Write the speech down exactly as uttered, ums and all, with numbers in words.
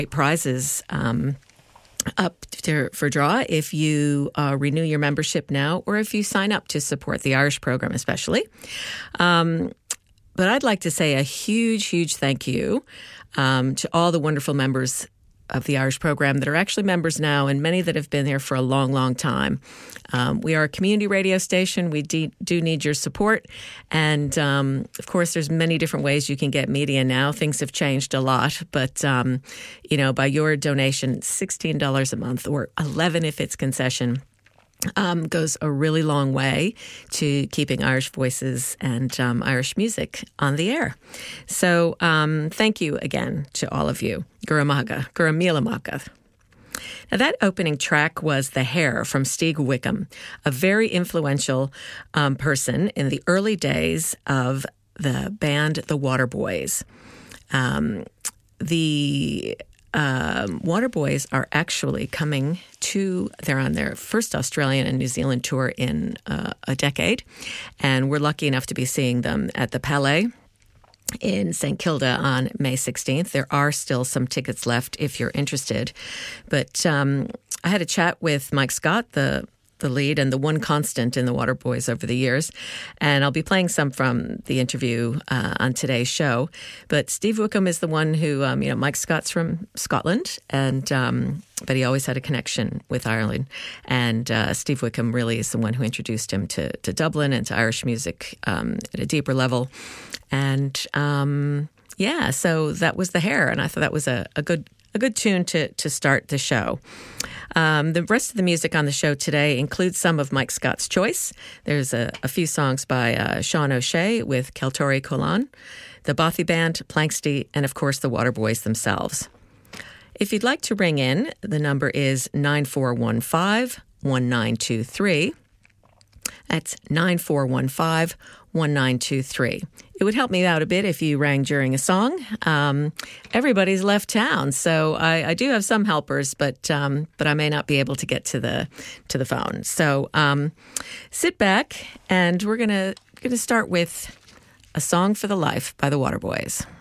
prizes um, up to, for draw if you uh, renew your membership now or if you sign up to support the Irish program especially. Um, but I'd like to say a huge, huge thank you um, to all the wonderful members of the Irish program that are actually members now and many that have been there for a long, long time. Um, we are a community radio station. We de- do need your support. And, um, of course, there's many different ways you can get media now. Things have changed a lot. But, um, you know, by your donation, sixteen dollars a month or eleven dollars if it's concession, Um, goes a really long way to keeping Irish voices and um, Irish music on the air. So um, thank you again to all of you. Guramaga, Guramilamaga. Now that opening track was The Hair from Steve Wickham, a very influential um, person in the early days of the band The Waterboys. Um, the Um, Waterboys are actually coming to, they're on their first Australian and New Zealand tour in uh, a decade. And we're lucky enough to be seeing them at the Palais in Saint Kilda on May sixteenth. There are still some tickets left if you're interested. But um, I had a chat with Mike Scott, the the lead and the one constant in the Waterboys over the years. And I'll be playing some from the interview uh, on today's show. But Steve Wickham is the one who, um, you know, Mike Scott's from Scotland, and um, but he always had a connection with Ireland. And uh, Steve Wickham really is the one who introduced him to, to Dublin and to Irish music um, at a deeper level. And um, yeah, so that was The Hair. And I thought that was a, a good a good tune to, to start the show. Um, the rest of the music on the show today includes some of Mike Scott's choice. There's a, a few songs by uh, Sean O'Shea with Keltori Colan, the Bothy Band, Planksty, and of course the Waterboys themselves. If you'd like to ring in, the number is nine four one five, one nine two three. That's nine four one five, one nine two three. It would help me out a bit if you rang during a song. Um, everybody's left town, so I, I do have some helpers, but um, but I may not be able to get to the to the phone. So um, sit back, and we're gonna gonna start with A Song for the Life by the Waterboys.